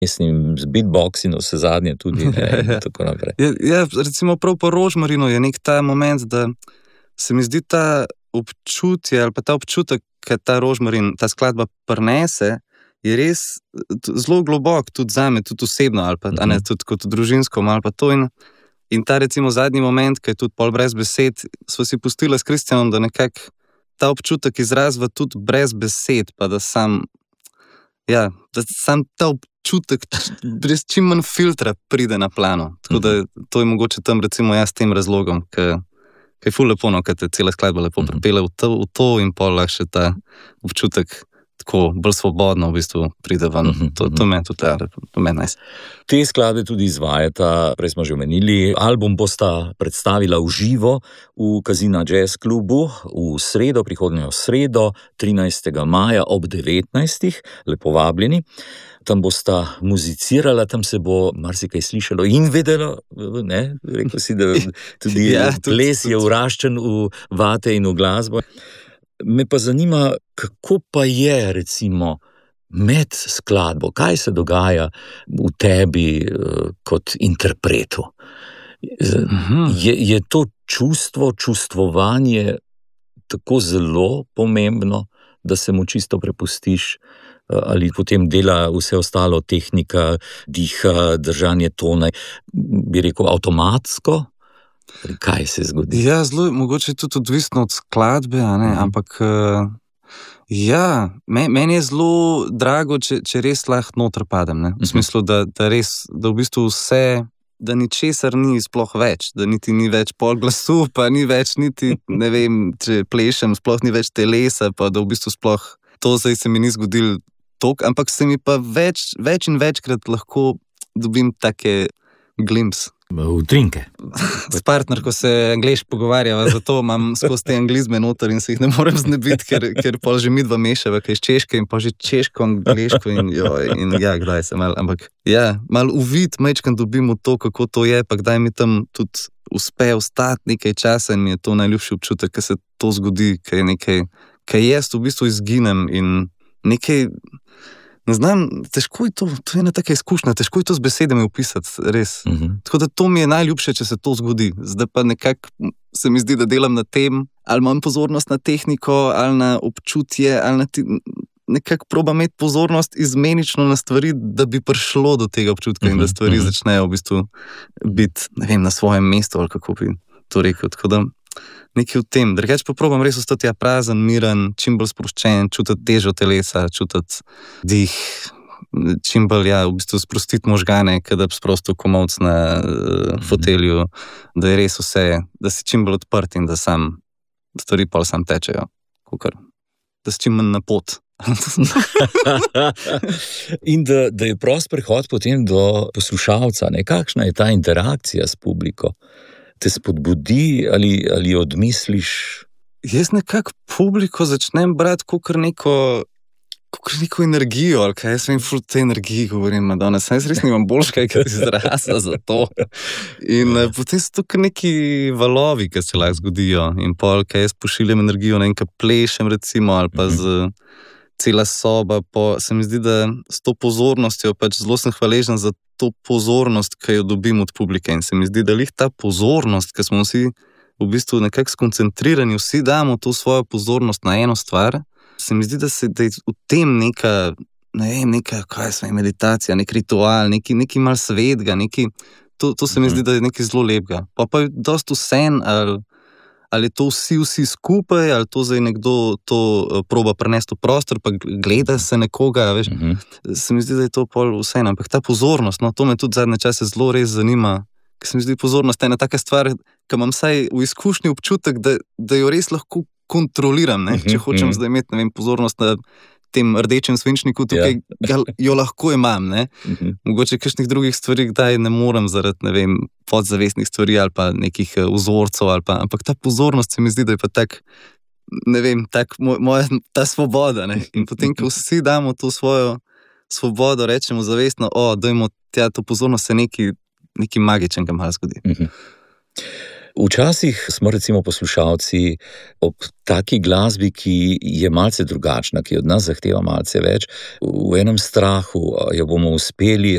Mislim, z beatbox in vse zadnje tudi, in tako naprej. Ja, recimo prav po Rožmarinu je nek ta moment, da se mi zdi ta občutje ali pa ta občutek, ki ta Rožmarin, ta skladba prinese, je res zelo globok, tudi zame, tudi osebno, ali pa ne, tudi kot družinsko, ali pa to. In ta recimo zadnji moment, ki je tudi pol brez besed, sva si pustila s Kristjanom, da nekako ta občutek izrazva tudi brez besed, pa da sam ta občutek brez čim manj filtra pride na plano. Tako da to je mogoče tam recimo jaz s tem razlogom, ki je ful lepo, no, ker te cela skladba lepo pripelje v to in pol lahko še ta občutek tako bolj svobodno v bistvu pride ven. To meni tudi nice. Te skladbe tudi izvajata, prej smo že omenili, album bosta predstavila v živo v Casina Jazz klubu v sredo, prihodnjo sredo, 13. maja ob 19. Lepo vabljeni. Tam bosta muzicirala, tam se bo marsikaj slišalo in vedelo, ne? Rekel si, da tudi ples je vraščen v vate in v glasbo. Me pa zanima, kako pa je recimo med skladbo, kaj se dogaja v tebi kot interpretu. Je to čustvovanje tako zelo pomembno, da se mu čisto prepustiš, ali potem dela vse ostalo, tehnika, diha, držanje tona, bi rekel avtomatsko? Kaj se zgodi? Ja, zelo mogoče tudi odvisno od skladbe, ampak meni je zelo drago, če res lahko noter padem, ne? V smislu, da v bistvu vse, da ničesar ni sploh več, da niti ni več pol glasu, pa ni več niti, ne vem, če plešem, sploh ni več telesa, pa da v bistvu sploh to zdaj se mi ni zgodilo toliko, ampak se mi pa več in večkrat lahko dobim take glimpse. Utrinke. S partnerko se angleško pogovarjava, zato imam skozi te anglizme noter in se jih ne morem znebiti, ker pol že midva mešava, kaj iz češke in pa že češko, angleško in kdaj se malo, ampak malo uvid majčkeno dobim v to, kako to je, pa kdaj mi tam tudi uspe ostati nekaj časa in mi je to najljubši občutek, ker se to zgodi, ker je nekaj, ker jaz v bistvu izginem in nekaj, ne znam, težko je to je ena taka izkušnja, težko je to z besedami opisati, res. Tako da to mi je najljubše, če se to zgodi. Zdaj pa nekako se mi zdi, da delam na tem, ali imam pozornost na tehniko, ali na občutje, ali nekako probam imeti pozornost izmenično na stvari, da bi prišlo do tega občutka in da stvari začnejo v bistvu biti, ne vem, na svojem mestu, ali kako bi to rekel. Tako da nekaj v tem. Drugače pa probam res ostati prazen, miren, čim bolj sproščen, čutiti težo telesa, čutiti dih, čim bolj v bistvu sprostiti možgane, kada bi sprostil komolc na fotelju, da je res vse, da si čim bolj odprt in da sam stvari pol sam tečejo. Da si čim manj na pot. In da je prost prehod potem do poslušalca, ne? Kakšna je ta interakcija s publiko? Te spodbudi ali odmisliš? Jaz nekako publiko začnem brati kakor neko energijo, ali kaj, jaz vem, ful te energiji govorim, danes, jaz res nimam boljšega izraza za to. In potem so tukaj neki valovi, ki se lahko zgodijo in pol, kaj jaz pošiljam energijo, ne vem, kaj plešem recimo, ali pa cela soba, se mi zdi, da s to pozornostjo, zelo sem hvaležen za to pozornost, ki jo dobim od publike in se mi zdi, da lih ta pozornost, ki smo vsi v bistvu nekako skoncentrirani, vsi damo to svojo pozornost na eno stvar, se mi zdi, da je v tem neka, kaj je meditacija, nek ritual, neki mal svetga, to se mi zdi, da je nekaj zelo lepega. Pa je dosti vsem, ali je to vsi skupaj, ali to zdaj nekdo to proba prenesti v prostor, pa gleda se nekoga, veš. Se mi zdi, da je to pol vsem, ampak ta pozornost, to me tudi zadnje čase zelo res zanima, ker se mi zdi pozornost ena taka stvar, ki imam vsaj v izkušnji občutek, da jo res lahko kontroliram, ne? Če hočem zdaj imeti, ne vem, pozornost na tem rdečem svinčniku, tukaj jo lahko imam, ne? Mogoče kakšnih drugih stvari, kdaj ne morem zaradi, ne vem, podzavestnih stvari ali pa nekih vzorcev, ampak ta pozornost se mi zdi, da je pa tak, ne vem, moja ta svoboda, ne? In potem, ko vsi damo to svojo svobodo, rečemo zavestno, dajmo tja to pozornost, se nekaj magičnega malo zgodi. Včasih smo recimo poslušalci ob taki glasbi, ki je malce drugačna, ki od nas zahteva malce več, v enem strahu, jo bomo uspeli